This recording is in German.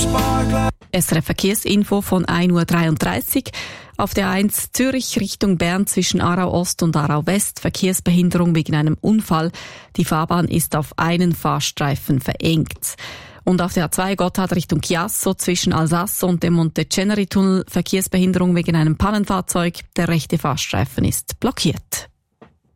SRF Verkehrsinfo von 1:33 Uhr. Auf der A1 Zürich Richtung Bern zwischen Aarau Ost und Aarau West Verkehrsbehinderung wegen einem Unfall. Die Fahrbahn ist auf einen Fahrstreifen verengt. Und auf der A2 Gotthard Richtung Chiasso zwischen Alsace und dem Monteceneri-Tunnel Verkehrsbehinderung wegen einem Pannenfahrzeug. Der rechte Fahrstreifen ist blockiert.